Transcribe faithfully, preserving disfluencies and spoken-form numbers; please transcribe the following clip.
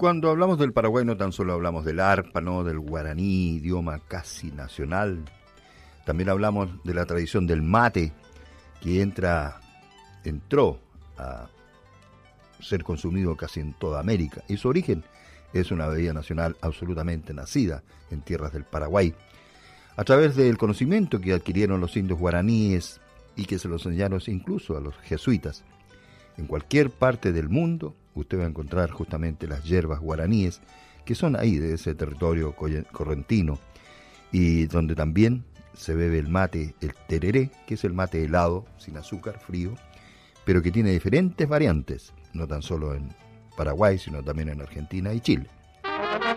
cuando hablamos del Paraguay no tan solo hablamos del arpa, ¿no? Del guaraní, idioma casi nacional. También hablamos de la tradición del mate, que entra, entró a ser consumido casi en toda América. Y su origen es una bebida nacional absolutamente nacida en tierras del Paraguay. A través del conocimiento que adquirieron los indios guaraníes y que se los enseñaron incluso a los jesuitas. En cualquier parte del mundo usted va a encontrar justamente las hierbas guaraníes, que son ahí de ese territorio correntino, y donde también se bebe el mate, el tereré, que es el mate helado, sin azúcar, frío, pero que tiene diferentes variantes, no tan solo en Paraguay, sino también en Argentina y Chile.